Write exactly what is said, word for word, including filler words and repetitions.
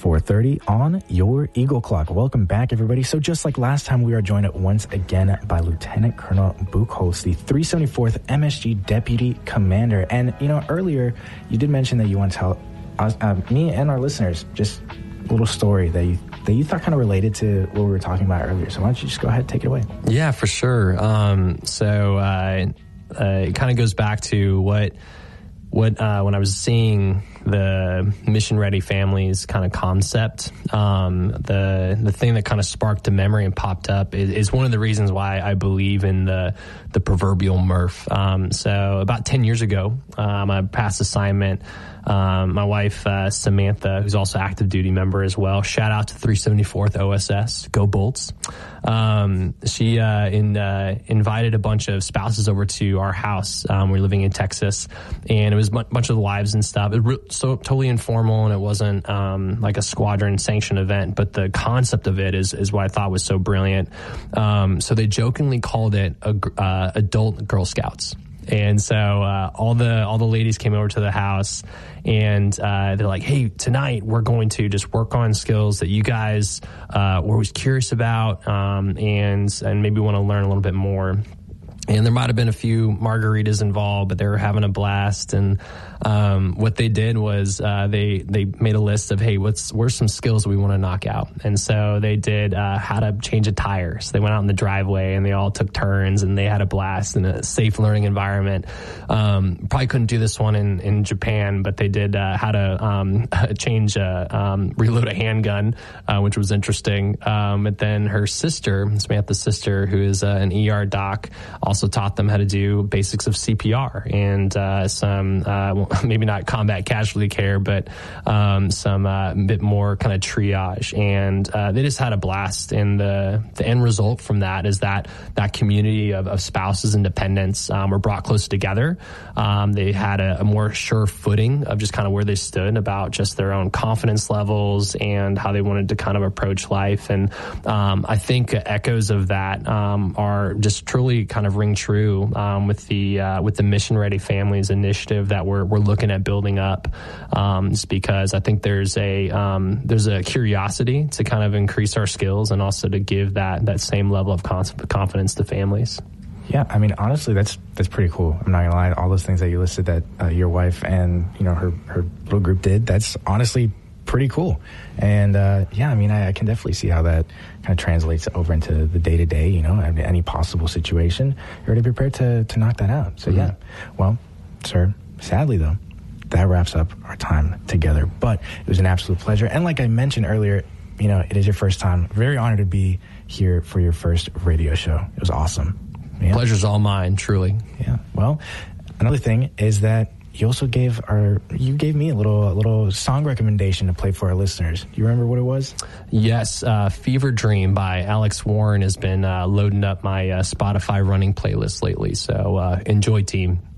four thirty on your Eagle Clock. Welcome back, everybody. So just like last time, we are joined once again by Lieutenant Colonel Buchholz, the three seventy-fourth M S G Deputy Commander. And, you know, earlier you did mention that you want to tell us, uh, me and our listeners just a little story that you, that you thought kind of related to what we were talking about earlier. So why don't you just go ahead and take it away? Yeah, for sure. Um, so uh, uh, it kind of goes back to what... What uh, when I was seeing the Mission Ready Families kind of concept, um, the the thing that kind of sparked a memory and popped up is, is one of the reasons why I believe in the the proverbial M R F. Um, so about ten years ago, um, I passed assignment. Um, my wife, uh, Samantha, who's also active duty member as well. Shout out to three seventy-fourth O S S. Go Bolts. Um, she, uh, in, uh, invited a bunch of spouses over to our house. Um, we we're living in Texas, and it was a bunch of wives and stuff. It was so totally informal, and it wasn't, um, like a squadron sanctioned event, but the concept of it is, is what I thought was so brilliant. Um, so they jokingly called it a, uh, adult Girl Scouts. And so uh, all the all the ladies came over to the house, and uh, they're like, "Hey, tonight we're going to just work on skills that you guys uh, were always curious about, um, and and maybe want to learn a little bit more." And there might have been a few margaritas involved, but they were having a blast. And um, what they did was uh, they they made a list of, hey, what's where's some skills we want to knock out. And so they did uh, how to change a tire. So they went out in the driveway, and they all took turns, and they had a blast in a safe learning environment. Um, probably couldn't do this one in, in Japan, but they did uh, how to um, change, a, um, reload a handgun, uh, which was interesting. Um, and then her sister, Samantha's sister, who is uh, an E R doc, also also taught them how to do basics of C P R and uh, some, uh, maybe not combat casualty care, but um, some uh, bit more kind of triage. And uh, they just had a blast. And the, the end result from that is that that community of, of spouses and dependents um, were brought closer together. Um, they had a, a more sure footing of just kind of where they stood about just their own confidence levels and how they wanted to kind of approach life. And um, I think echoes of that um, are just truly kind of ring true um, with the uh, with the Mission Ready Families initiative that we're we're looking at building up. Um, it's because I think there's a um, there's a curiosity to kind of increase our skills and also to give that that same level of confidence to families. Yeah, I mean, honestly, that's that's pretty cool. I'm not gonna lie. All those things that you listed that uh, your wife and you know her her little group did, that's honestly pretty cool. And uh, yeah, I mean, I, I can definitely see how that kind of translates over into the day to day. You know, any possible situation, you're already prepared to to knock that out. So mm-hmm. yeah, well, sir, sadly though, that wraps up our time together. But it was an absolute pleasure. And like I mentioned earlier, you know, it is your first time. Very honored to be here for your first radio show. It was awesome. Yeah. Pleasure's all mine, truly. Yeah. Well, another thing is that you also gave our you gave me a little a little song recommendation to play for our listeners. Do you remember what it was? Yes, uh, "Fever Dream" by Alex Warren has been uh, loading up my uh, Spotify running playlist lately. So uh, enjoy, team.